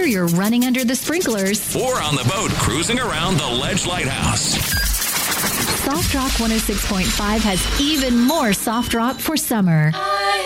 Whether you're running under the sprinklers or on the boat cruising around the Ledge Lighthouse, Soft Rock 106.5 has even more soft rock for summer.